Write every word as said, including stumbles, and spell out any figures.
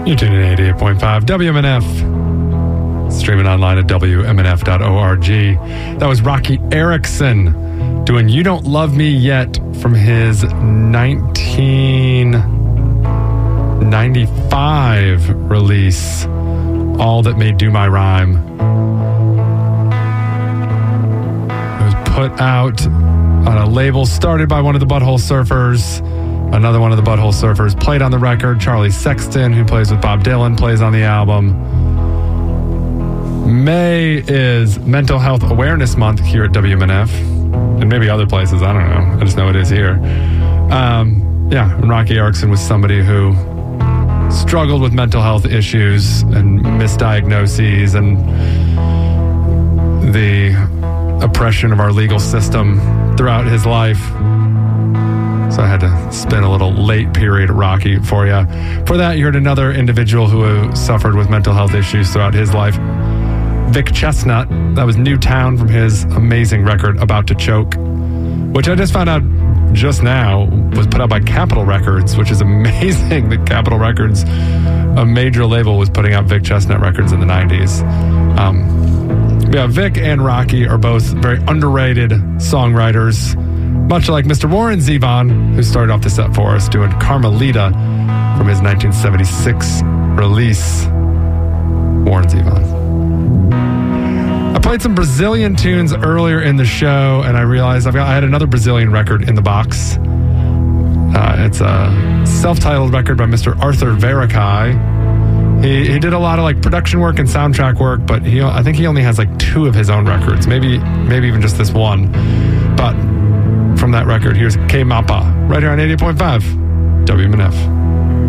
You're tuning in eighty-eight point five W M N F. Streaming online at W M N F dot org. That was Rocky Erickson doing You Don't Love Me Yet from his nineteen ninety-five release, All That May Do My Rhyme. It was put out on a label started by one of the Butthole Surfers. Another one of the Butthole Surfers played on the record. Charlie Sexton, who plays with Bob Dylan, plays on the album. May is Mental Health Awareness Month here at W M N F. And maybe other places, I don't know. I just know it is here. Um, yeah, and Rocky Erickson was somebody who struggled with mental health issues and misdiagnoses and the oppression of our legal system throughout his life. So I had to spin a little late period Rocky for you. For that, you heard another individual who suffered with mental health issues throughout his life, Vic Chestnut. That was Newtown from his amazing record, About to Choke, which I just found out just now was put out by Capitol Records, which is amazing that Capitol Records, a major label, was putting out Vic Chestnut records in the nineties. Um, yeah, Vic and Rocky are both very underrated songwriters, much like Mister Warren Zevon, who started off the set for us doing Carmelita from his nineteen seventy-six release. Warren Zevon. I played some Brazilian tunes earlier in the show, and I realized I've got, I had another Brazilian record in the box. Uh, it's a self-titled record by Mister Arthur Veracai. He he did a lot of like production work and soundtrack work, but he I think he only has like two of his own records, maybe maybe even just this one. But from that record, here's K Mapa, right here on eighty-eight point five W M N F.